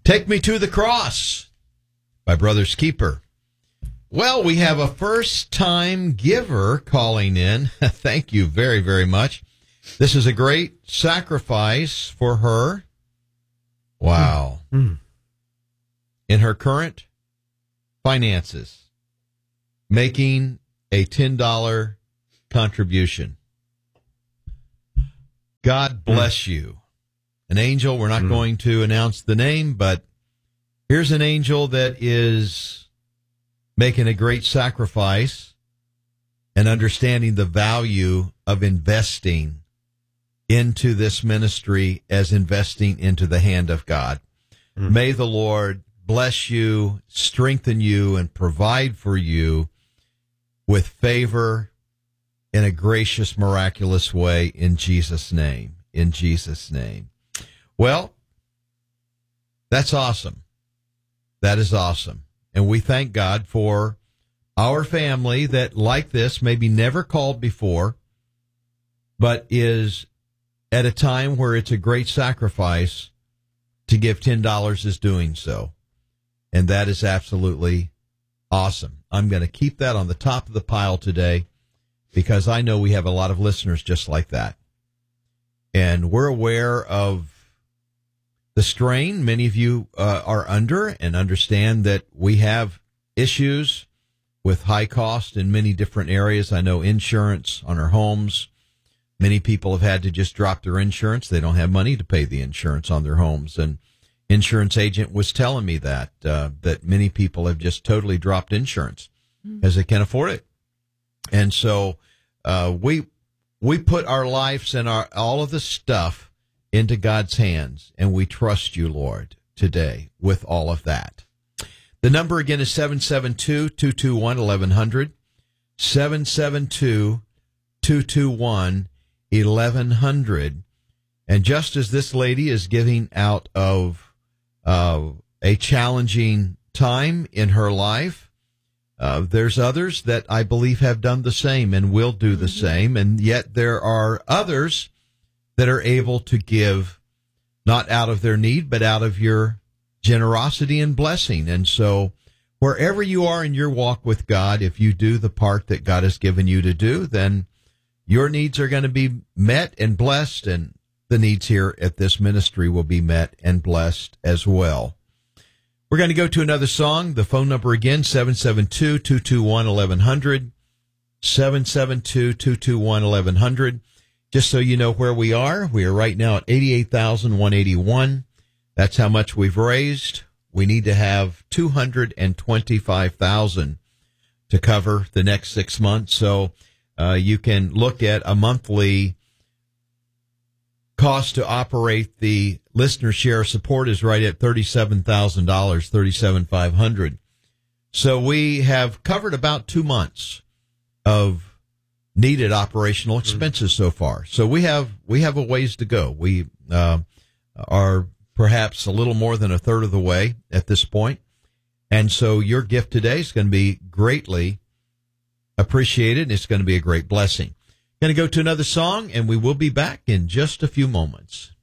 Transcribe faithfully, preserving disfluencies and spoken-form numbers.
Take Me to the Cross by Brothers Keeper. Well, we have a first-time giver calling in. Thank you very, very much. This is a great sacrifice for her. Wow. Mm. In her current finances, making a ten dollars contribution. God bless mm. you. An angel, we're not mm. going to announce the name, but here's an angel that is making a great sacrifice and understanding the value of investing into this ministry as investing into the hand of God. Mm. May the Lord bless you, strengthen you, and provide for you with favor in a gracious, miraculous way in Jesus' name. In Jesus' name. Well, that's awesome. That is awesome. And we thank God for our family that, like this, maybe never called before, but is at a time where it's a great sacrifice to give ten dollars is doing so. And that is absolutely awesome. I'm going to keep that on the top of the pile today because I know we have a lot of listeners just like that. And we're aware of the strain many of you uh, are under and understand that we have issues with high cost in many different areas. I know insurance on our homes. Many people have had to just drop their insurance. They don't have money to pay the insurance on their homes. And insurance agent was telling me that, uh, that many people have just totally dropped insurance because they can't afford it. And so uh, we we put our lives and our all of the stuff into God's hands, and we trust you, Lord, today with all of that. The number again is seven seven two, two two one, eleven hundred, seven seven two, two two one, eleven hundred. And just as this lady is giving out of uh, a challenging time in her life, uh, there's others that I believe have done the same and will do the same, and yet there are others that are able to give not out of their need, but out of your generosity and blessing. And so wherever you are in your walk with God, if you do the part that God has given you to do, then your needs are going to be met and blessed, and the needs here at this ministry will be met and blessed as well. We're going to go to another song. The phone number again, seven seven two, two two one, eleven hundred, seven seven two, two two one, eleven hundred. Just so you know where we are, we are right now at eighty-eight thousand one hundred eighty-one. That's how much we've raised. We need to have two hundred twenty-five thousand to cover the next six months. So uh, you can look at a monthly cost to operate the listener share support is right at thirty-seven thousand dollars, thirty-seven thousand five hundred dollars. So we have covered about two months of needed operational expenses so far. So we have we have a ways to go. We uh, are perhaps a little more than a third of the way at this point. And so your gift today is going to be greatly appreciated. It's going to be a great blessing. Going to go to another song, and we will be back in just a few moments.